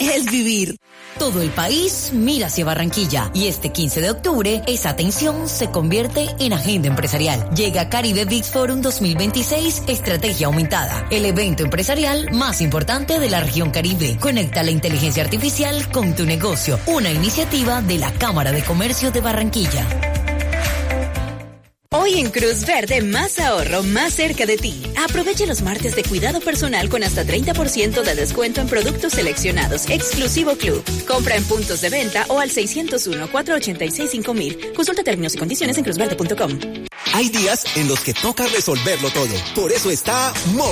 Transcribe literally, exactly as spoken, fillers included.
es vivir. Todo el país mira hacia Barranquilla y este quince de octubre esa atención se convierte en agenda empresarial. Llega Caribe Big Forum dos mil veintiséis, Estrategia Aumentada, el evento empresarial más importante de la región Caribe. Conecta la inteligencia artificial con tu negocio, una iniciativa de la Cámara de Comercio de Barranquilla. Hoy en Cruz Verde, más ahorro, más cerca de ti. Aproveche los martes de cuidado personal con hasta treinta por ciento de descuento en productos seleccionados. Exclusivo Club. Compra en puntos de venta o al seiscientos uno, cuatrocientos ochenta y seis, cinco mil. Consulta términos y condiciones en cruz verde punto com. Hay días en los que toca resolverlo todo. Por eso está Móvil.